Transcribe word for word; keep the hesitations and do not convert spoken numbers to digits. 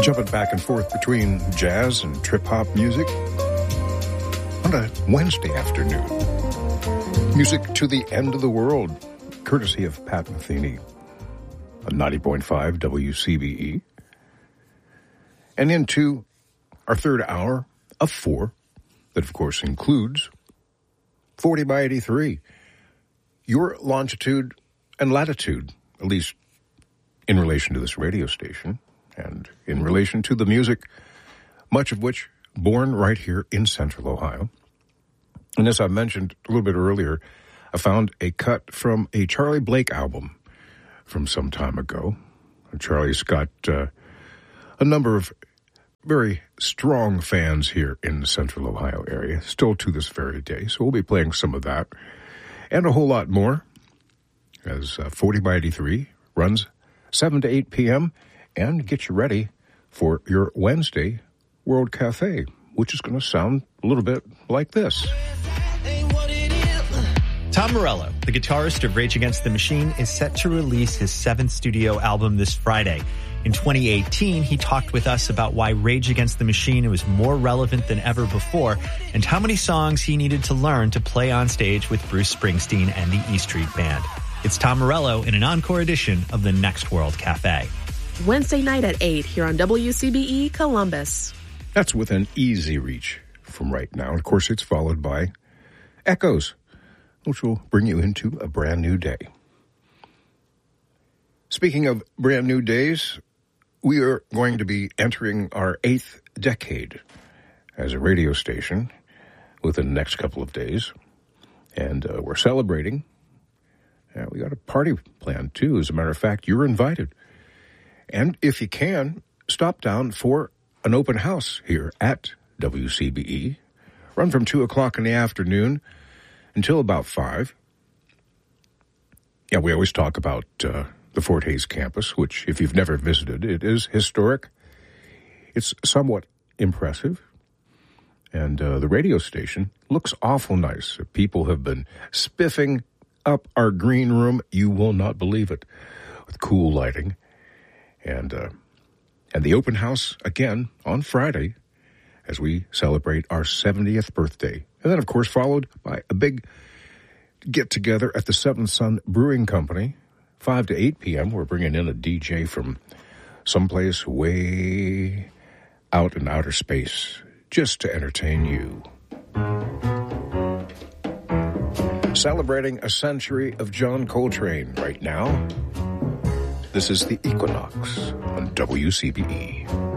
Jumping back and forth between jazz and trip-hop music on a Wednesday afternoon. Music to the end of the world, courtesy of Pat Metheny on ninety point five W C B E. And into our third hour of four, that of course includes forty by eighty-three, your longitude and latitude, at least in relation to this radio station and in relation to the music, much of which born right here in Central Ohio. And as I mentioned a little bit earlier, I found a cut from a Charlie Blake album from some time ago. Charlie's got uh, a number of very strong fans here in the Central Ohio area, still to this very day. So we'll be playing some of that and a whole lot more as uh, forty by eighty-three runs seven to eight p.m. and get you ready for your Wednesday World Cafe, which is going to sound a little bit like this. Tom Morello, the guitarist of Rage Against the Machine, is set to release his seventh studio album this Friday. In twenty eighteen, he talked with us about why Rage Against the Machine was more relevant than ever before and how many songs he needed to learn to play on stage with Bruce Springsteen and the E Street Band. It's Tom Morello in an encore edition of the Next World Cafe. Wednesday night at eight here on W C B E Columbus. That's within easy reach from right now. Of course, it's followed by Echoes, which will bring you into a brand new day. Speaking of brand new days, we are going to be entering our eighth decade as a radio station within the next couple of days. And uh, we're celebrating. Uh, we got a party planned, too. As a matter of fact, you're invited. And if you can, stop down for an open house here at W C B E. Run from two o'clock in the afternoon until about five. Yeah, we always talk about uh, the Fort Hays campus, which, if you've never visited, it is historic. It's somewhat impressive. And uh, the radio station looks awful nice. People have been spiffing up our green room. You will not believe it, with cool lighting. And uh, and the open house, again, on Friday, as we celebrate our seventieth birthday. And then, of course, followed by a big get-together at the Seventh Sun Brewing Company, five to eight p.m. We're bringing in a D J from someplace way out in outer space just to entertain you. Celebrating a century of John Coltrane right now. This is the Equinox on W C B E.